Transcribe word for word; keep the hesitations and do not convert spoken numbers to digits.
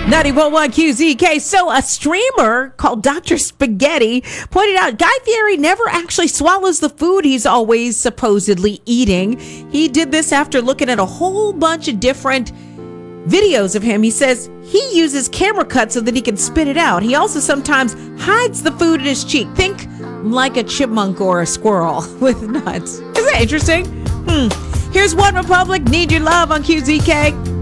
ninety point one Q Z K. So a streamer called Doctor Spaghetti pointed out Guy Fieri never actually swallows the food he's always supposedly eating. He did this after looking at a whole bunch of different videos of him. He says he uses camera cuts so that he can spit it out. He also sometimes hides the food in his cheek. Think like a chipmunk or a squirrel with nuts. Isn't that interesting? Hmm. Here's One Republic, Need Your Love on Q Z K.